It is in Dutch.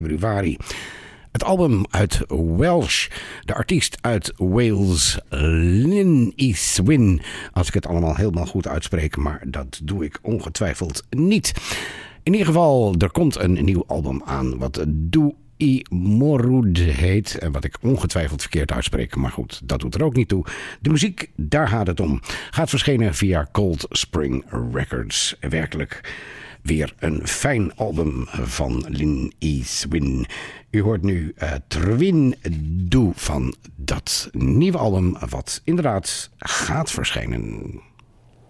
februari. Het album uit Welsh, de artiest uit Wales, Lyn Yswyn. Als ik het allemaal helemaal goed uitspreek, maar dat doe ik ongetwijfeld niet. In ieder geval, er komt een nieuw album aan wat Dwy Morwyd heet. En wat ik ongetwijfeld verkeerd uitspreek, maar goed, dat doet er ook niet toe. De muziek, daar gaat het om. Gaat verschenen via Cold Spring Records. Werkelijk weer een fijn album van Lyn Yswyn. U hoort nu Trwyn Dŵ van dat nieuwe album wat inderdaad gaat verschijnen.